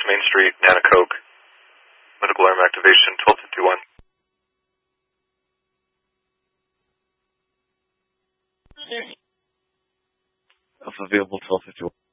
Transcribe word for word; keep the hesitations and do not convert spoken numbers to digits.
Main Street, Nanacoke. Medical alarm activation, twelve fifty-one. Alpha available, twelve fifty-one.